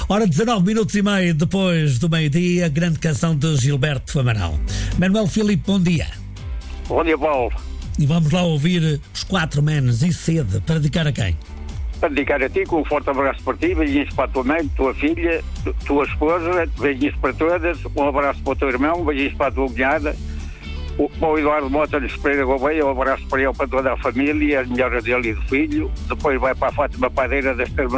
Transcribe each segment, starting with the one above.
Ora, 19 minutos e meio depois do meio-dia, grande canção de Gilberto Amaral. Manuel Filipe, bom dia. Bom dia, Paulo. E vamos lá ouvir os Quatro Menos e Sede, para dedicar a quem? Para dedicar a ti, com um forte abraço para ti, beijinhos para a tua mãe, tua filha, tua esposa, beijinhos para todas, um abraço para o teu irmão, beijinhos para a tua cunhada, para o Eduardo Mota de Pereira Gouveia, um abraço para ele, para toda a família, as melhoras dele e do filho. Depois vai para a Fátima Padeira das Termas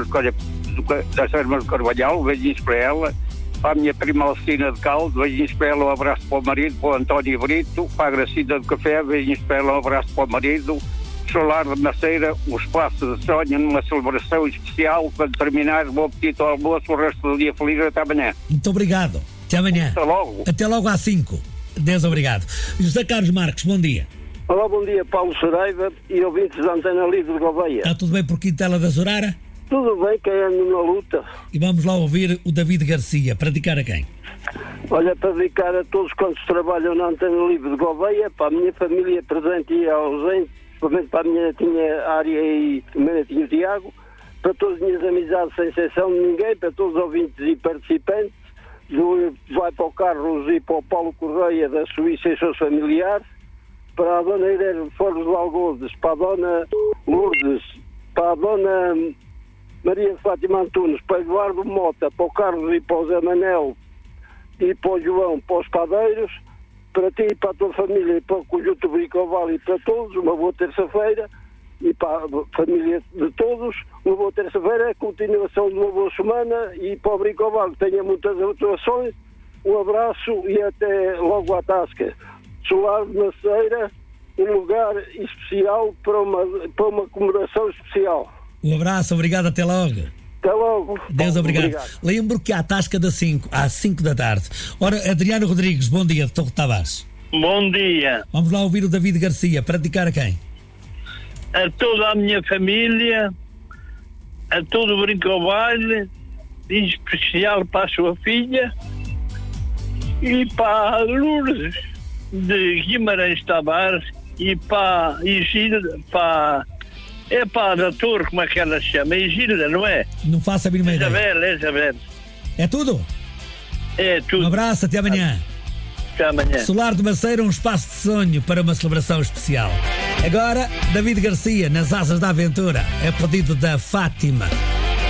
de Carvalhal, beijinhos para ela. Para a minha prima Alcina de Caldo, beijinhos para ela, um abraço para o marido, para o António Brito. Para a Gracida do Café, beijinhos para ela, um abraço para o marido. Solar de Maceira, um espaço de sonho numa celebração especial. Para terminar, bom apetite ao almoço, o resto do dia feliz, até amanhã. Muito obrigado, até amanhã. Até logo. Até logo às 5. Deus obrigado. José Carlos Marques, bom dia. Olá, bom dia, Paulo Saraiva e ouvintes da Antena Livre de Gouveia. Está tudo bem por Quintela da Zorara? Tudo bem, quem anda na luta. E vamos lá ouvir o David Garcia, para dedicar a quem? Olha, para dedicar a todos quantos trabalham na Antena Livre de Gouveia, para a minha família presente e ausente, principalmente para a minha netinha Ária e o meu netinho Tiago, para todas as minhas amizades sem exceção de ninguém, para todos os ouvintes e participantes, vai para o Carlos e para o Paulo Correia da Suíça e seus familiares, para a dona Irene Foros de Algodes, para a dona Lourdes, para a dona Maria de Fátima Antunes, para Eduardo Mota, para o Carlos e para o Zé Manel e para o João, para os padeiros, para ti e para a tua família e para o Conjunto Bricoval e para todos, uma boa terça-feira, e para a família de todos, uma boa terça-feira, continuação de uma boa semana, e para o Bricoval que tenha muitas atuações, um abraço e até logo à tasca. Solar de Maceira, um lugar especial para uma comemoração especial. Um abraço, obrigado, até logo. Até logo. Deus obrigado. Lembro que há a tasca às 5 da tarde. Ora, Adriano Rodrigues, bom dia, de Torre Tavares. Bom dia. Vamos lá ouvir o David Garcia, para dedicar a quem? A toda a minha família, a todo o Brincobaile, em especial para a sua filha e para a Lourdes de Guimarães Tavares e para a Isilda, para a da Torre, como é que ela se chama? Isilda, não é? Não faço a mínima ideia. Isabel. É tudo? É tudo. Um abraço, até amanhã. Até amanhã. Solar de Maceira, um espaço de sonho para uma celebração especial. Agora, David Garcia, nas Asas da Aventura, é pedido da Fátima.